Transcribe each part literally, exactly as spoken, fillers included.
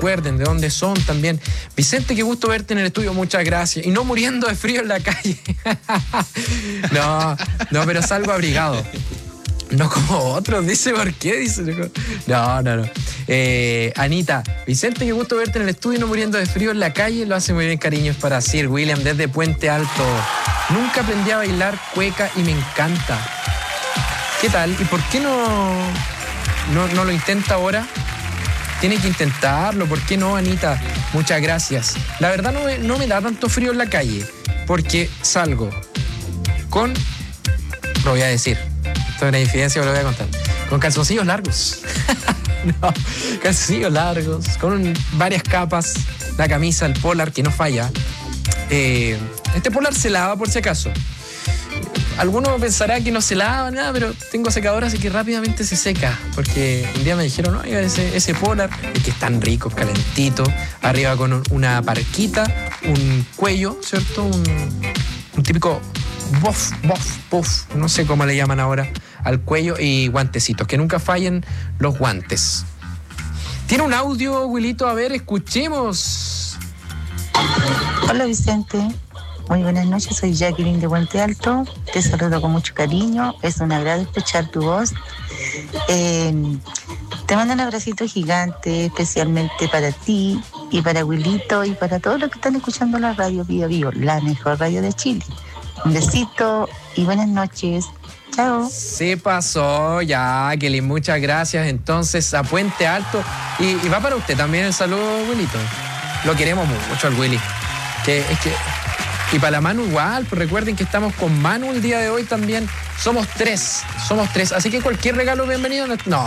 recuerden de dónde son también. Vicente, qué gusto verte en el estudio, muchas gracias. Y no muriendo de frío en la calle. no, no, pero salgo abrigado. No como otros, dice, ¿por qué? Dice, no, no, no. Eh, Anita, Vicente, qué gusto verte en el estudio, no muriendo de frío en la calle. Lo hace muy bien, cariños para Sir William desde Puente Alto. Nunca aprendí a bailar cueca y me encanta. ¿Qué tal? ¿Y por qué no, no, no lo intenta ahora? Tiene que intentarlo, ¿por qué no, Anita? Muchas gracias. La verdad no me, no me da tanto frío en la calle, porque salgo con, lo voy a decir, esto es una infidencia, pero lo voy a contar, con calzoncillos largos. No, calzoncillos largos, con varias capas, la camisa, el polar, que no falla. Eh, este polar se lava por si acaso. Alguno pensará que no se lava nada, pero tengo secadora, así que rápidamente se seca. Porque un día me dijeron, oiga, ese, ese polar, el que es tan rico, calentito, arriba con un, una parquita, un cuello, ¿cierto? Un, un típico buff, buff, buff, no sé cómo le llaman ahora, al cuello, y guantecitos, que nunca fallen los guantes. ¿Tiene un audio, Wilito? A ver, escuchemos. Hola, Vicente. Muy buenas noches, soy Jacqueline de Puente Alto. Te saludo con mucho cariño. Es un agrado escuchar tu voz. Eh, te mando un abracito gigante, especialmente para ti y para Wilito y para todos los que están escuchando la radio Bio Bio, la mejor radio de Chile. Un besito y buenas noches. Chao. Se pasó, Jacqueline, muchas gracias. Entonces, a Puente Alto. Y, y va para usted también el saludo, Wilito. Lo queremos mucho al Willy. Que es que... Y para la Manu igual, pues recuerden que estamos con Manu el día de hoy también. Somos tres, somos tres. Así que cualquier regalo bienvenido. No.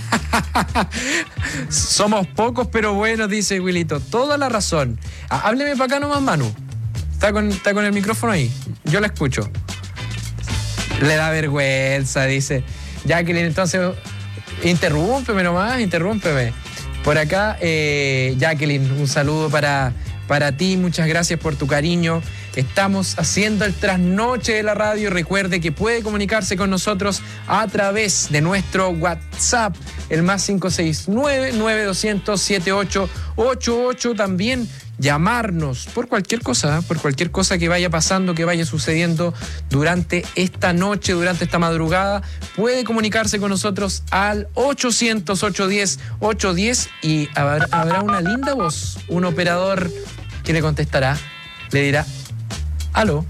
Somos pocos, pero buenos, dice Wilito. Toda la razón. Ah, hábleme para acá nomás, Manu. Está con, está con el micrófono ahí. Yo la escucho. Le da vergüenza, dice Jacqueline. Entonces, interrúmpeme nomás, interrúmpeme. Por acá, eh, Jacqueline, un saludo para... Para ti, muchas gracias por tu cariño. Estamos haciendo el trasnoche de la radio. Recuerde que puede comunicarse con nosotros a través de nuestro WhatsApp, el más cinco seis nueve, nueve dos cero cero, siete ocho ocho ocho. También llamarnos por cualquier cosa, por cualquier cosa que vaya pasando, que vaya sucediendo durante esta noche, durante esta madrugada. Puede comunicarse con nosotros al ochocientos, ochocientos diez, ochocientos diez y habrá, habrá una linda voz, un operador que le contestará, le dirá, aló,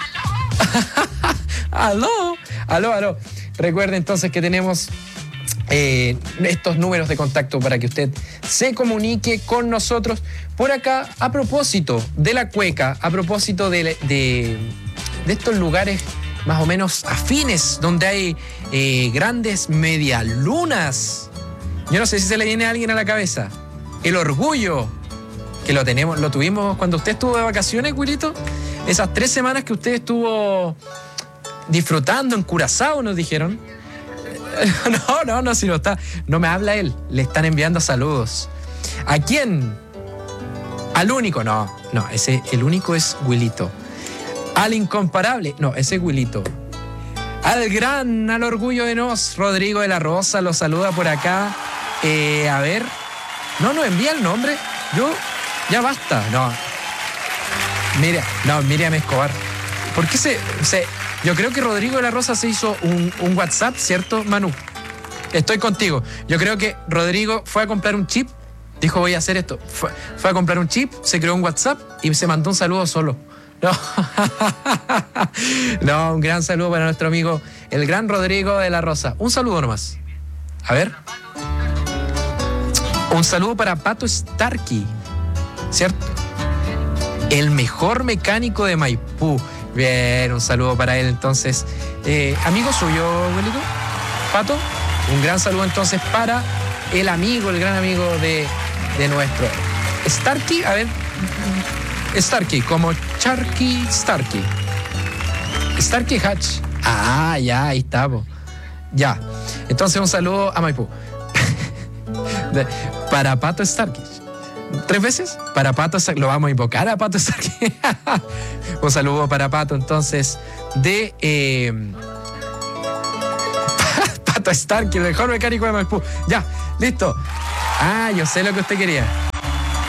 aló, aló, aló. Recuerde entonces que tenemos eh, estos números de contacto para que usted se comunique con nosotros. Por acá, a propósito de la cueca, a propósito de, de, de estos lugares más o menos afines, donde hay eh, grandes medialunas. Yo no sé si se le viene a alguien a la cabeza. El Orgullo, que lo tenemos, lo tuvimos cuando usted estuvo de vacaciones, Wilito. Esas tres semanas que usted estuvo disfrutando en Curazao, nos dijeron. No, no, no, si no está. No me habla él. Le están enviando saludos. ¿A quién? Al único. No, no, ese, el único es Wilito. Al incomparable. No, ese es Wilito. Al gran, al orgullo de nos, Rodrigo de la Rosa, lo saluda por acá. Eh, a ver. No, no envía el nombre. Yo, ya basta. No. Mira, no, Miriam Escobar. ¿Por qué se, se...? Yo creo que Rodrigo de la Rosa se hizo un, un WhatsApp, ¿cierto, Manu? Estoy contigo. Yo creo que Rodrigo fue a comprar un chip, dijo voy a hacer esto. Fue, fue a comprar un chip, se creó un WhatsApp y se mandó un saludo solo. No. No, un gran saludo para nuestro amigo, el gran Rodrigo de la Rosa. Un saludo nomás. A ver. Un saludo para Pato Starkey, ¿cierto? El mejor mecánico de Maipú. Bien, un saludo para él entonces. Eh, amigo suyo, abuelito, Pato, un gran saludo entonces para el amigo, el gran amigo de, de nuestro Starkey. A ver, Starkey, como Charky Starkey. Starkey Hatch. Ah, ya, ahí está. Po. Ya, entonces un saludo a Maipú. de, para Pato Starkey. ¿Tres veces? Para Pato Starkey. Lo vamos a invocar a Pato Starkey. Un saludo para Pato, entonces, de eh, Pato Starkey, el mejor mecánico de Maipú. Ya, listo. Ah, yo sé lo que usted quería.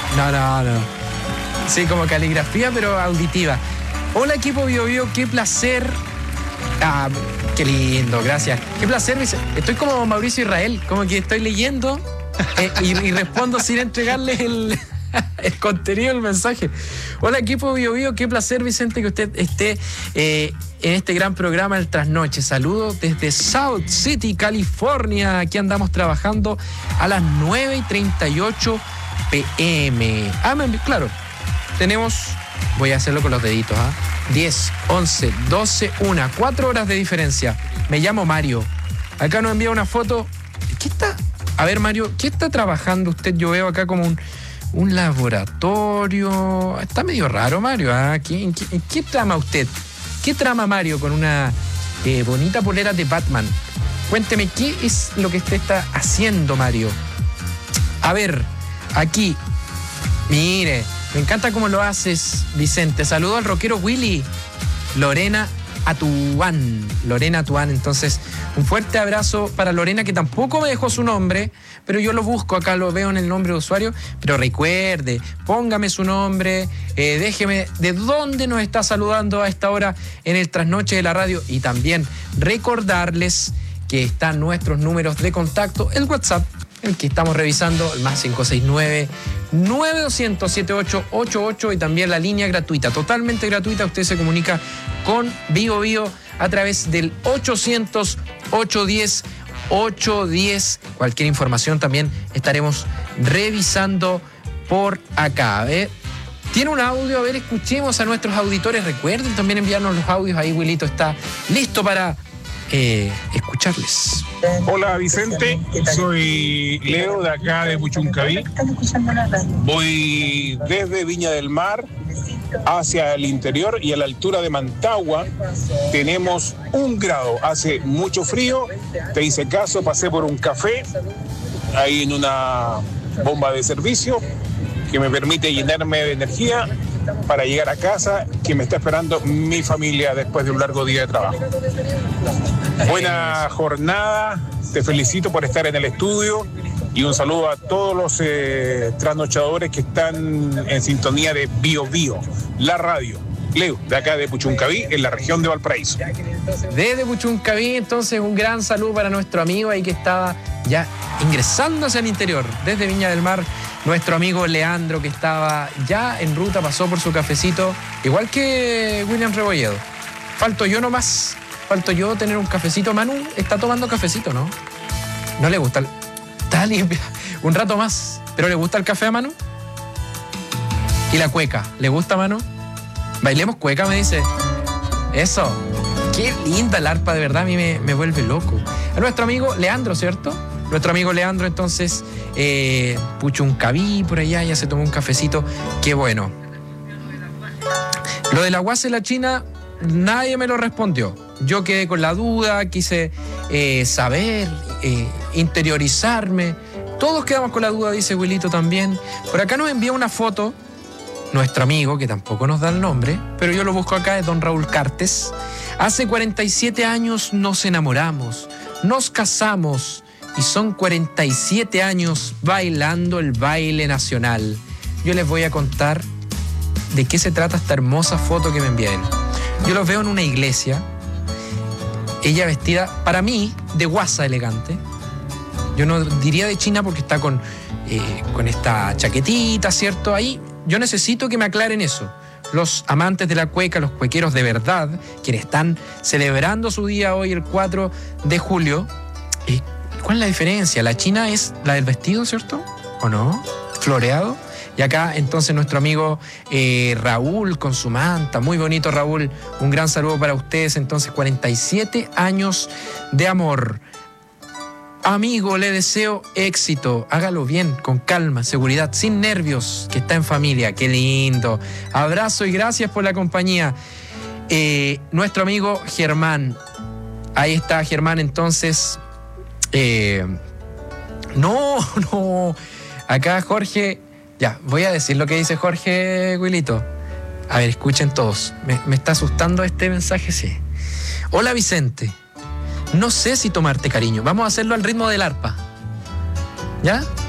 No, no, no. Sí, como caligrafía, pero auditiva. Hola, equipo Bio Bio, qué placer. Ah, qué lindo, gracias. Qué placer, estoy como Mauricio Israel, como que estoy leyendo eh, y, y respondo sin entregarles el, el contenido del mensaje. Hola, equipo Bio Bio, qué placer, Vicente, que usted esté eh, en este gran programa El Trasnoche. Saludos desde South City, California. Aquí andamos trabajando a las nueve y treinta y ocho pm. Ah, claro, tenemos, voy a hacerlo con los deditos, ¿ah? ¿eh? diez, once, doce, una, cuatro horas de diferencia. Me llamo Mario. Acá nos envía una foto. ¿Qué está? A ver, Mario, ¿qué está trabajando usted? Yo veo acá como un, un laboratorio. Está medio raro, Mario. ¿Ah? ¿Qué, en, qué, en qué trama usted? ¿Qué trama, Mario, con una eh, bonita polera de Batman? Cuénteme, ¿qué es lo que usted está haciendo, Mario? A ver, aquí. Mire. Me encanta cómo lo haces, Vicente. Saludo al rockero Willy. Lorena Atuán. Lorena Atuán. Entonces, un fuerte abrazo para Lorena, que tampoco me dejó su nombre, pero yo lo busco, acá lo veo en el nombre de usuario. Pero recuerde, póngame su nombre, eh, déjeme de dónde nos está saludando a esta hora en el Trasnoche de la Radio. Y también recordarles que están nuestros números de contacto, el WhatsApp, el que estamos revisando, el más cinco seis nueve, nueve dos cero cero, siete ocho ocho ocho, y también la línea gratuita, totalmente gratuita. Usted se comunica con Bio Bio a través del ochocientos, ochocientos diez, ochocientos diez. Cualquier información también estaremos revisando por acá. A ver, tiene un audio, a ver, escuchemos a nuestros auditores. Recuerden también enviarnos los audios, ahí Wilito está listo para eh, escucharles. Hola, Vicente, soy Leo de acá de Puchuncaví. Voy desde Viña del Mar hacia el interior y a la altura de Mantagua tenemos un grado, hace mucho frío. Te hice caso, pasé por un café ahí en una bomba de servicio que me permite llenarme de energía para llegar a casa, que me está esperando mi familia después de un largo día de trabajo. Buena jornada, te felicito por estar en el estudio y un saludo a todos los eh, trasnochadores que están en sintonía de Bio Bio, la radio. Leo, de acá de Puchuncaví, en la región de Valparaíso. Desde Puchuncaví, entonces, un gran saludo para nuestro amigo ahí que estaba ya ingresando hacia el interior. Desde Viña del Mar, nuestro amigo Leandro, que estaba ya en ruta, pasó por su cafecito, igual que William Rebolledo. Falto yo nomás, falto yo tener un cafecito. Manu está tomando cafecito, ¿no? No le gusta el... Está limpia. Un rato más. ¿Pero le gusta el café a Manu? ¿Y la cueca? ¿Le gusta a Manu? Bailemos cueca, me dice. Eso. Qué linda el arpa, de verdad, a mí me, me vuelve loco. A nuestro amigo Leandro, ¿cierto? Nuestro amigo Leandro, entonces, eh, Puchuncaví, por allá, ya se tomó un cafecito. Qué bueno. Lo de la guasa y la China, nadie me lo respondió. Yo quedé con la duda, quise eh, saber, eh, interiorizarme. Todos quedamos con la duda, dice Wilito también. Por acá nos envía una foto nuestro amigo, que tampoco nos da el nombre, pero yo lo busco acá, es don Raúl Cartes. Hace cuarenta y siete años nos enamoramos, nos casamos y son cuarenta y siete años bailando el baile nacional. Yo les voy a contar de qué se trata esta hermosa foto que me envían. Yo los veo en una iglesia, ella vestida, para mí, de guasa elegante. Yo no diría de China porque está con, eh, con esta chaquetita, ¿cierto? Ahí yo necesito que me aclaren eso. Los amantes de la cueca, los cuequeros de verdad, quienes están celebrando su día hoy, el cuatro de julio. ¿Y cuál es la diferencia? La china es la del vestido, ¿cierto? ¿O no? Floreado. Y acá entonces nuestro amigo eh, Raúl con su manta. Muy bonito, Raúl. Un gran saludo para ustedes. Entonces, cuarenta y siete años de amor. Amigo, le deseo éxito. Hágalo bien, con calma, seguridad, sin nervios, que está en familia. Qué lindo. Abrazo y gracias por la compañía. Eh, nuestro amigo Germán. Ahí está Germán, entonces. Eh, no, no. Acá Jorge. Ya, voy a decir lo que dice Jorge Wilito. A ver, escuchen todos. Me, me está asustando este mensaje, sí. Hola, Vicente. No sé si tomarte cariño. Vamos a hacerlo al ritmo del arpa. ¿Ya?